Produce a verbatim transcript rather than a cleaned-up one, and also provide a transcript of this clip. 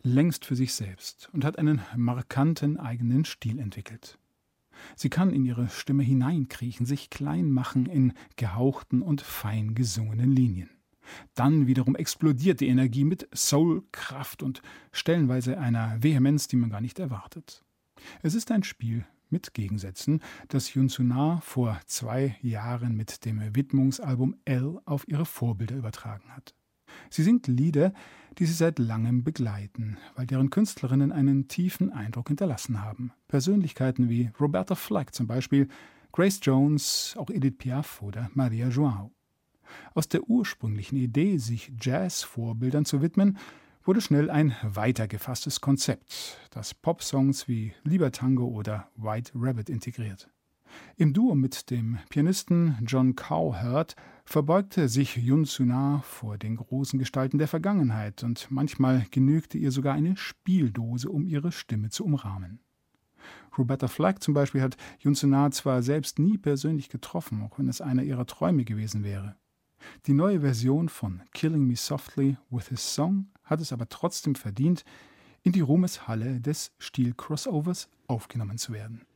längst für sich selbst und hat einen markanten eigenen Stil entwickelt. Sie kann in ihre Stimme hineinkriechen, sich klein machen in gehauchten und fein gesungenen Linien. Dann wiederum explodiert die Energie mit Soul, Kraft und stellenweise einer Vehemenz, die man gar nicht erwartet. Es ist ein Spiel mit Gegensätzen, das Yoon Soo-na vor zwei Jahren mit dem Widmungsalbum L auf ihre Vorbilder übertragen hat. Sie singt Lieder, die sie seit langem begleiten, weil deren Künstlerinnen einen tiefen Eindruck hinterlassen haben. Persönlichkeiten wie Roberta Flack zum Beispiel, Grace Jones, auch Edith Piaf oder Maria João. Aus der ursprünglichen Idee, sich Jazz-Vorbildern zu widmen, wurde schnell ein weitergefasstes Konzept, das Popsongs wie Libertango oder White Rabbit integriert. Im Duo mit dem Pianisten John Cowherd verbeugte sich Yoon Soo-na vor den großen Gestalten der Vergangenheit und manchmal genügte ihr sogar eine Spieldose, um ihre Stimme zu umrahmen. Roberta Flack zum Beispiel hat Yoon Soo-na zwar selbst nie persönlich getroffen, auch wenn es einer ihrer Träume gewesen wäre. Die neue Version von Killing Me Softly with His Song hat es aber trotzdem verdient, in die Ruhmeshalle des Stil-Crossovers aufgenommen zu werden.